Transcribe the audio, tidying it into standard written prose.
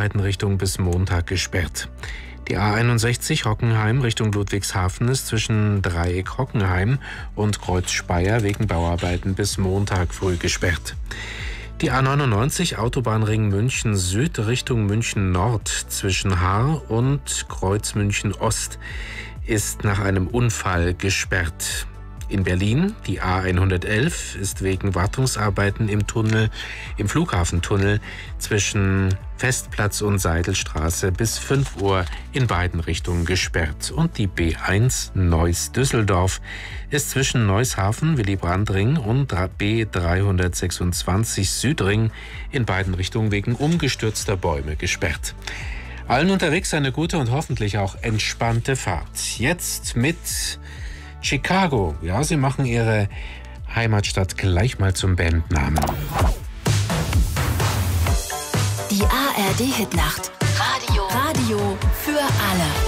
beiden Richtungen bis Montag gesperrt. Die A61 Hockenheim Richtung Ludwigshafen ist zwischen Dreieck Hockenheim und Kreuz Speyer wegen Bauarbeiten bis Montag früh gesperrt. Die A99 Autobahnring München Süd Richtung München Nord zwischen Haar und Kreuz München Ost ist nach einem Unfall gesperrt. In Berlin, die A111 ist wegen Wartungsarbeiten im Flughafentunnel zwischen Festplatz und Seidelstraße bis 5 Uhr in beiden Richtungen gesperrt. Und die B1 Neuss-Düsseldorf ist zwischen Neushafen, Willy-Brandt-Ring und B326 Südring in beiden Richtungen wegen umgestürzter Bäume gesperrt. Allen unterwegs eine gute und hoffentlich auch entspannte Fahrt. Jetzt mit Chicago. Ja, sie machen ihre Heimatstadt gleich mal zum Bandnamen. Die ARD-Hitnacht. Radio für alle.